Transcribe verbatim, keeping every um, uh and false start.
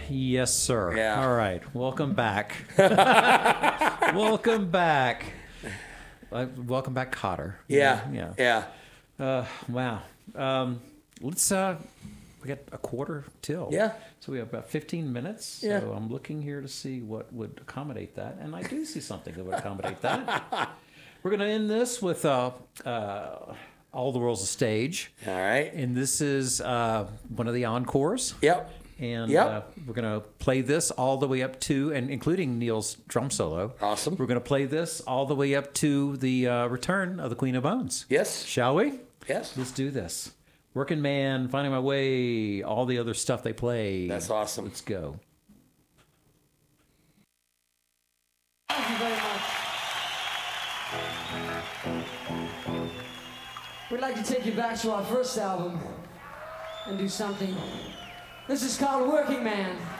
Yes, sir. Yeah. All right. Welcome back. Welcome back. Uh, welcome back, Cotter. Yeah. Yeah. Yeah. Uh, wow. Um, let's. Uh, we got a quarter till. Yeah. So we have about fifteen minutes. Yeah. So I'm looking here to see what would accommodate that, and I do see something that would accommodate that. We're going to end this with uh, uh, All the World's a Stage. All right. And this is uh, one of the encores. Yep. And Yep. uh, we're going to play this all the way up to, and including Neil's drum solo. Awesome. We're going to play this all the way up to the uh, return of the Queen of Bones. Yes. Shall we? Yes. Let's do this. Working Man, Finding My Way, all the other stuff they play. That's awesome. Let's go. Thank you very much. We'd like to take you back to our first album and do something. This is called Working Man.